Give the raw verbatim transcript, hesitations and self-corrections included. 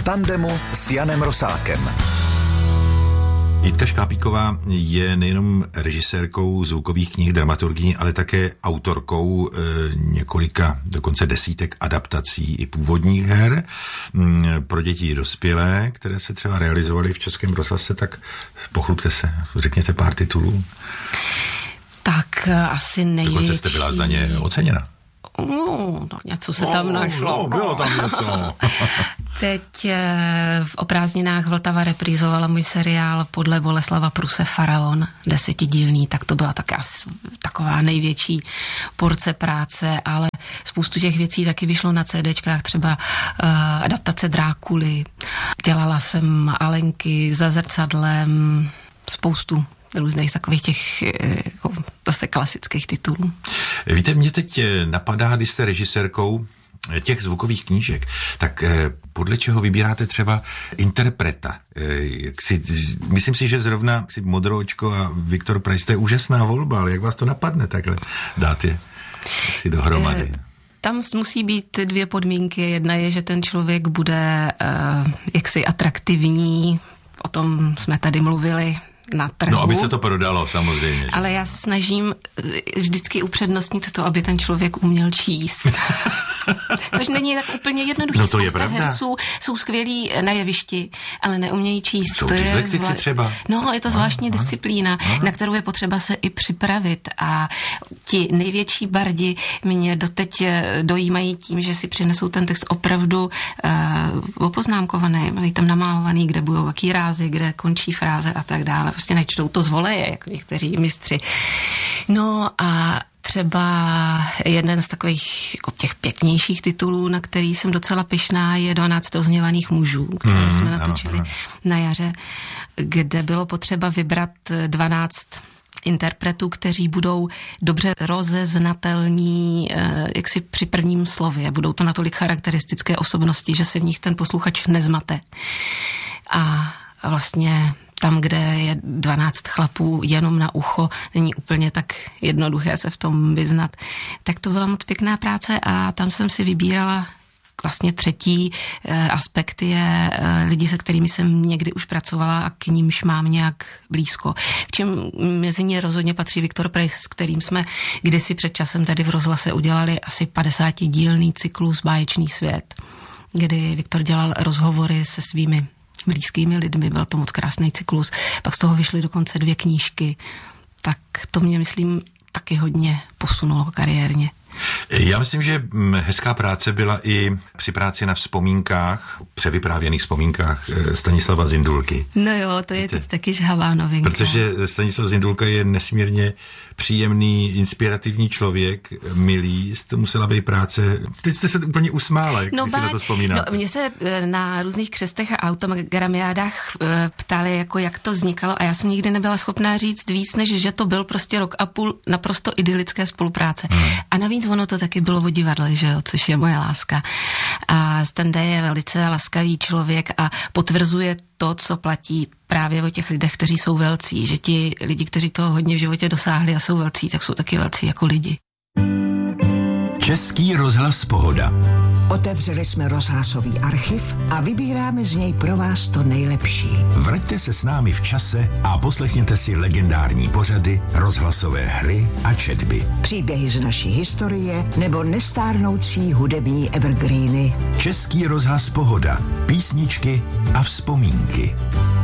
tandemu s Janem Rosákem. Jitka Škápíková je nejenom režisérkou zvukových knih, dramaturgyní, ale také autorkou e, několika, dokonce desítek adaptací i původních her m, pro děti i dospělé, které se třeba realizovaly v Českém rozhlase, tak pochlubte se, řekněte pár titulů. Tak asi největší. Dokonce jste byla za ně oceněna. No, no, něco se tam no, našlo. No, bylo tam něco. Teď v o prázdninách Vltava reprízovala můj seriál podle Boleslava Pruse Faraon, desetidílný, tak to byla taká, taková největší porce práce, ale spoustu těch věcí taky vyšlo na CDčkách, třeba uh, adaptace Drákuly. Dělala jsem Alenky za zrcadlem, spoustu různých takových těch jako, zase klasických titulů. Víte, mě teď napadá, když jste režisérkou těch zvukových knížek, tak podle čeho vybíráte třeba interpreta? Jak si, myslím si, že zrovna si Modroočko a Viktor Preiss, to je úžasná volba, ale jak vás to napadne takhle dát je si dohromady? Tam musí být dvě podmínky. Jedna je, že ten člověk bude uh, jaksi atraktivní, o tom jsme tady mluvili, na trhu. No, aby se to prodalo, samozřejmě. Že? Ale já se snažím vždycky upřednostnit to, aby ten člověk uměl číst. Což není tak úplně jednoduché. No to je Spousta pravda. herců jsou skvělí na jevišti, ale neumějí číst. Jsou to je zvla... třeba. No, je to zvláštní no, disciplína, no. na kterou je potřeba se i připravit. A ti největší bardi mě doteď dojímají tím, že si přinesou ten text opravdu uh, opoznámkovaný, mají tam namálovaný, kde budou jaký rázy, kde končí fráze a tak dále. Prostě nečtou to z voleje, jako někteří mistři. No a třeba jeden z takových jako těch pěknějších titulů, na který jsem docela pyšná, je dvanáct ozněvaných mužů, které mm, jsme natočili ano, ano. na jaře, kde bylo potřeba vybrat dvanáct interpretů, kteří budou dobře rozeznatelní jaksi při prvním slově. Budou to natolik charakteristické osobnosti, že se v nich ten posluchač nezmate. A vlastně tam, kde je dvanáct chlapů jenom na ucho, není úplně tak jednoduché se v tom vyznat. Tak to byla moc pěkná práce a tam jsem si vybírala vlastně třetí e, aspekt je e, lidi, se kterými jsem někdy už pracovala a k nímž mám nějak blízko. K čem mezi ně rozhodně patří Viktor Preiss, s kterým jsme kdysi před časem tady v rozhlase udělali asi padesátidílný cyklus Báječný svět, kdy Viktor dělal rozhovory se svými blízkými lidmi, byl to moc krásný cyklus, pak z toho vyšly dokonce dvě knížky, tak to mě, myslím, taky hodně posunulo kariérně. Já myslím, že hezká práce byla i při práci na vzpomínkách, převyprávěných vzpomínkách Stanislava Zindulky. No jo, to je teď taky žhavá novinka. Protože Stanislav Zindulka je nesmírně příjemný, inspirativní člověk, milý, to musela být práce. Teď jste se úplně usmála, jak no, si na to vzpomínáte. No, mě se na různých křestech a autogramiádách ptali, jako jak to vznikalo a já jsem nikdy nebyla schopná říct víc, než že to byl prostě rok a půl naprosto idylické spolupráce. Hmm. A navíc ono to taky bylo o divadle, že jo, což je moje láska. A Standa je velice laskavý člověk a potvrzuje to, co platí právě o těch lidech, kteří jsou velcí, že ti lidi, kteří toho hodně v životě dosáhli a jsou velcí, tak jsou taky velcí jako lidi. Český rozhlas Pohoda. Otevřeli jsme rozhlasový archiv a vybíráme z něj pro vás to nejlepší. Vraťte se s námi v čase a poslechněte si legendární pořady, rozhlasové hry a četby. Příběhy z naší historie nebo nestárnoucí hudební evergreeny. Český rozhlas Pohoda. Písničky a vzpomínky.